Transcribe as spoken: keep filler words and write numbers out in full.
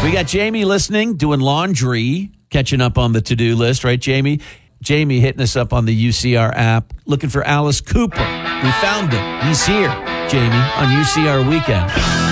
We got Jamie listening, doing laundry, catching up on the to-do list, right, Jamie? Jamie hitting us up on the U C R app, looking for Alice Cooper. We found him. He's here, Jamie, on U C R Weekend.